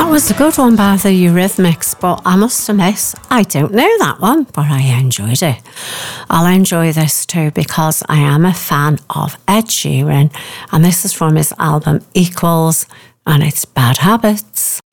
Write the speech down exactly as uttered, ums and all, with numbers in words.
That was a good one by the Eurythmics, but I must admit, I don't know that one, but I enjoyed it. I'll enjoy this too because I am a fan of Ed Sheeran, and this is from his album Equals, and it's Bad Habits.